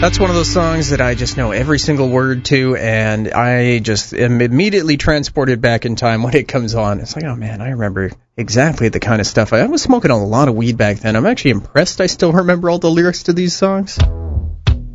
That's one of those songs that I just know every single word to, and I just am immediately transported back in time when it comes on. It's like, oh man, I remember exactly the kind of stuff. I was smoking a lot of weed back then. I'm actually impressed I still remember all the lyrics to these songs.